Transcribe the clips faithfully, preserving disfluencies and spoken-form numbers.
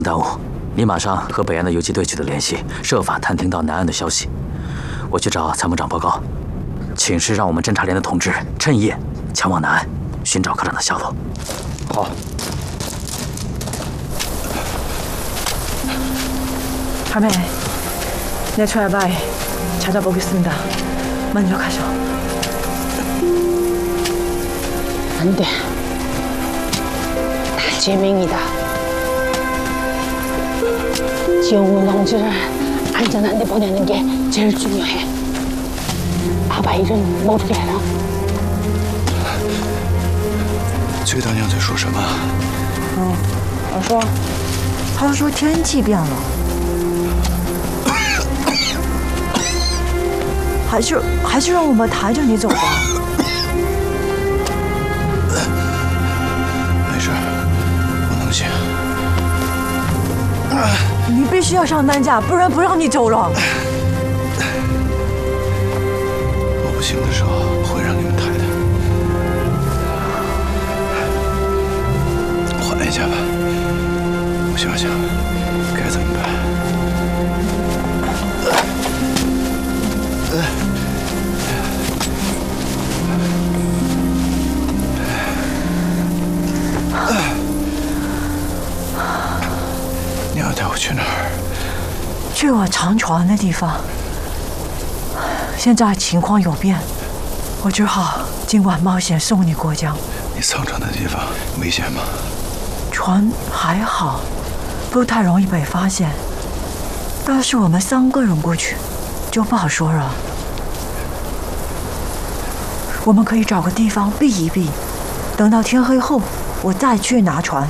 耽误，你马上和北岸的游击队取得联系，设法探听到南岸的消息。我去找参谋长报告，请示让我们侦察连的同志趁夜前往南岸寻找科长的下落。 好。 할매, 내 철바에 찾아보겠습니다. 먼저 가죠. 안 돼. 다 제명이다. 지영훈 동지를 안전한 데 보내는 게 제일 중요해. 아바 일은 모르게 해라. 崔大娘在说什么？ 嗯，我说，她说天气变了，还是还是让我们抬着你走吧。 没事，我能行。 你必须要上担架，不然不让你走了。 我不行的时候会让你们抬的。缓一下吧，我想想该怎么办。你要带我去哪儿？ 去我常船的地方。现在情况有变，我只好今晚冒险送你过江。 你藏船的地方危险吗？ 船还好，不太容易被发现。但是我们三个人过去，就不好说了。我们可以找个地方避一避，等到天黑后，我再去拿船。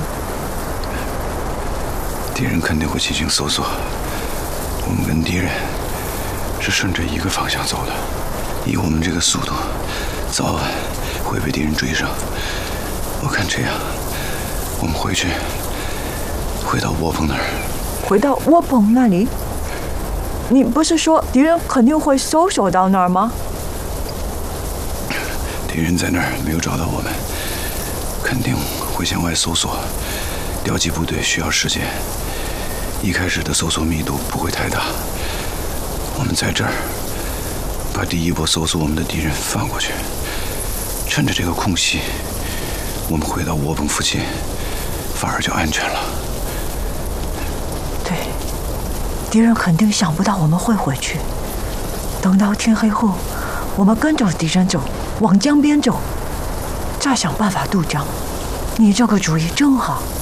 敌人肯定会进行搜索，我们跟敌人是顺着一个方向走的，以我们这个速度，早晚会被敌人追上。我看这样，我们回去，回到窝棚那儿。 回到窝棚那里？你不是说敌人肯定会搜索到那儿吗？ 敌人在那儿没有找到我们，肯定会向外搜索。调集部队需要时间，一开始的搜索密度不会太大。我们在这儿把第一波搜索我们的敌人放过去，趁着这个空隙，我们回到窝棚附近，反而就安全了。 对，敌人肯定想不到我们会回去。等到天黑后，我们跟着敌人走，往江边走，再想办法渡江。你这个主意真好。